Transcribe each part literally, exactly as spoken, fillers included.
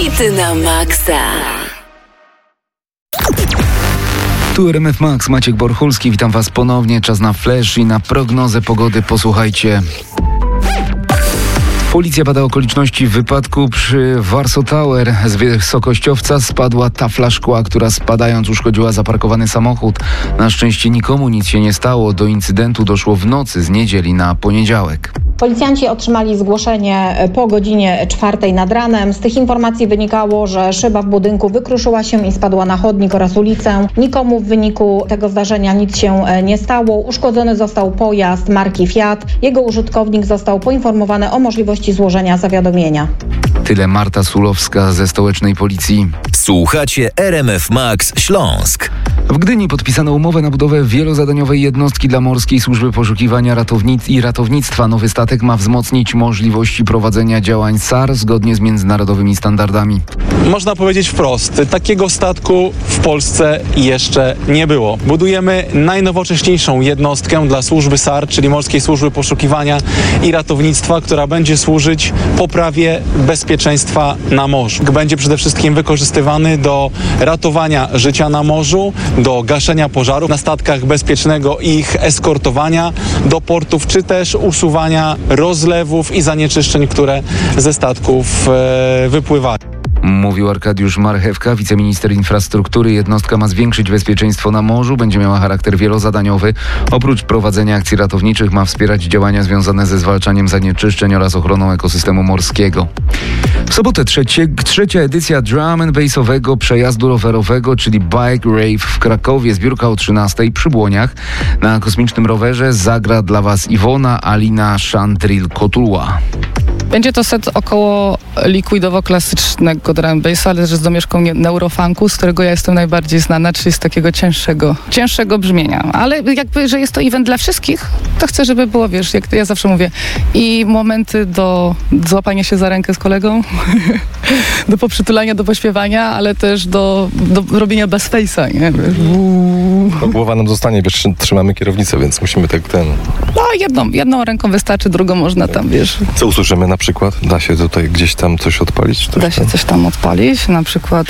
Hity na maksa. Tu R M F Max, Maciek Borchulski, witam Was ponownie. Czas na flash i na prognozę pogody. Posłuchajcie. Policja bada okoliczności wypadku przy Warsaw Tower. Z wysokościowca spadła tafla szkła, która spadając uszkodziła zaparkowany samochód. Na szczęście nikomu nic się nie stało. Do incydentu doszło w nocy z niedzieli na poniedziałek. Policjanci otrzymali zgłoszenie po godzinie czwartej nad ranem. Z tych informacji wynikało, że szyba w budynku wykruszyła się i spadła na chodnik oraz ulicę. Nikomu w wyniku tego zdarzenia nic się nie stało. Uszkodzony został pojazd marki Fiat. Jego użytkownik został poinformowany o możliwości złożenia zawiadomienia. Tyle Marta Sulowska ze stołecznej policji. Słuchacie R M F Max Śląsk. W Gdyni podpisano umowę na budowę wielozadaniowej jednostki dla Morskiej Służby Poszukiwania Ratownic i Ratownictwa. Nowy statek ma wzmocnić możliwości prowadzenia działań S A R zgodnie z międzynarodowymi standardami. Można powiedzieć wprost, takiego statku w Polsce jeszcze nie było. Budujemy najnowocześniejszą jednostkę dla służby S A R, czyli Morskiej Służby Poszukiwania i Ratownictwa, która będzie służyć poprawie bezpieczeństwa na morzu. Będzie przede wszystkim wykorzystywany do ratowania życia na morzu, do gaszenia pożarów na statkach, bezpiecznego ich eskortowania do portów, czy też usuwania rozlewów i zanieczyszczeń, które ze statków e, wypływają. Mówił Arkadiusz Marchewka, wiceminister infrastruktury. Jednostka ma zwiększyć bezpieczeństwo na morzu, będzie miała charakter wielozadaniowy. Oprócz prowadzenia akcji ratowniczych ma wspierać działania związane ze zwalczaniem zanieczyszczeń oraz ochroną ekosystemu morskiego. W sobotę trzecie, trzecia edycja drum and bassowego przejazdu rowerowego, czyli Bike Rave w Krakowie. Zbiórka o trzynastej przy Błoniach. Na kosmicznym rowerze zagra dla Was Iwona Alina Szantril-Kotuła. Będzie to set około likwidowo-klasycznego drum and bassa, ale też z domieszką neurofunku, z którego ja jestem najbardziej znana, czyli z takiego cięższego, cięższego brzmienia. Ale jakby, że jest to event dla wszystkich, to chcę, żeby było, wiesz, jak ja zawsze mówię, i momenty do złapania się za rękę z kolegą, do poprzytulania, do pośpiewania, ale też do, do robienia bass face'a, nie? No, głowa nam zostanie, wiesz, trzymamy kierownicę, więc musimy tak ten... No, jedną, jedną ręką wystarczy, drugą można tam, wiesz... Co usłyszymy na przykład? Da się tutaj gdzieś tam coś odpalić? Coś da się tam? coś tam odpalić, na przykład...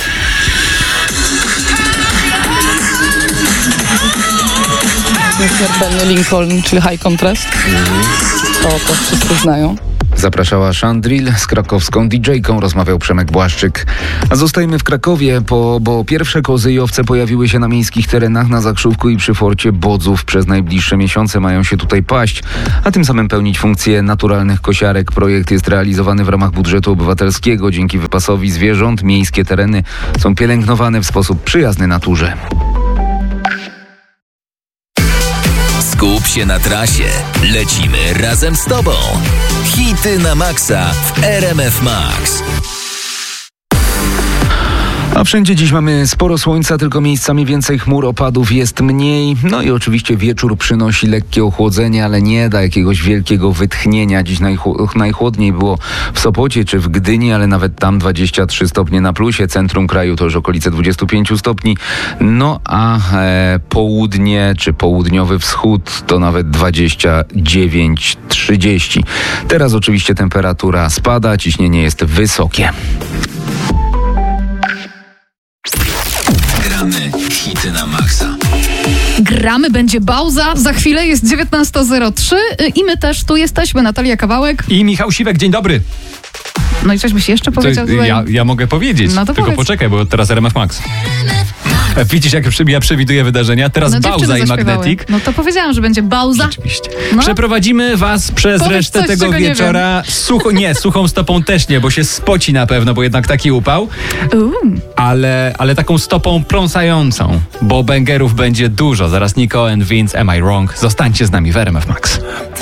Benny Lincoln, czyli High Contrast. To, to wszyscy znają. Zapraszała Szandril, z krakowską didżejką rozmawiał Przemek Błaszczyk. A zostajemy w Krakowie, po, bo pierwsze kozy i owce pojawiły się na miejskich terenach na Zakrzówku i przy forcie Bodzów. Przez najbliższe miesiące mają się tutaj paść, a tym samym pełnić funkcję naturalnych kosiarek. Projekt jest realizowany w ramach budżetu obywatelskiego. Dzięki wypasowi zwierząt miejskie tereny są pielęgnowane w sposób przyjazny naturze. Skup się na trasie. Lecimy razem z Tobą. Hity na maksa w R M F Max. A wszędzie dziś mamy sporo słońca, tylko miejscami więcej chmur, opadów jest mniej. No i oczywiście wieczór przynosi lekkie ochłodzenie, ale nie da jakiegoś wielkiego wytchnienia. Dziś najch- najchłodniej było w Sopocie czy w Gdyni, ale nawet tam dwadzieścia trzy stopnie na plusie. Centrum kraju to już okolice dwadzieścia pięć stopni. No a e, południe czy południowy wschód to nawet dwadzieścia dziewięć trzydzieści. Teraz oczywiście temperatura spada, ciśnienie jest wysokie. Gramy hity na maksa. Gramy, będzie Bauza. Za chwilę jest dziewiętnasta zero trzy i my też tu jesteśmy. Natalia Kawałek i Michał Siwek. Dzień dobry. No i coś byś jeszcze powiedział tutaj? Ja, ja mogę powiedzieć, no to tylko powiedz. Poczekaj, bo teraz R M F Max. Widzisz, jak ja przewiduję wydarzenia? Teraz no, Bauza i Magnetic. No to powiedziałam, że będzie Bauza. Rzeczywiście. No. Przeprowadzimy was przez Powiedz resztę coś, tego wieczora. Sucho, nie, suchą stopą też nie, bo się spoci na pewno, bo jednak taki upał. Ale, ale taką stopą pląsającą, bo bęgerów będzie dużo. Zaraz Nico and Vince, Am I Wrong? Zostańcie z nami w R M F Max.